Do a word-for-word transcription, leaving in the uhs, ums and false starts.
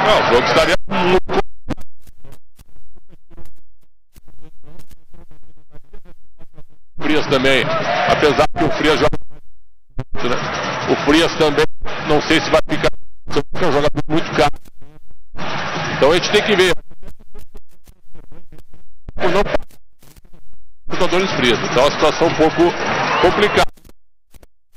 Não, o jogo estaria muito... O Frias também, apesar que o Frias joga, né? O Frias também, não sei se vai ficar, é um jogador muito caro. Então a gente tem que ver. Por não jogadores frios. Então é uma situação um pouco complicada.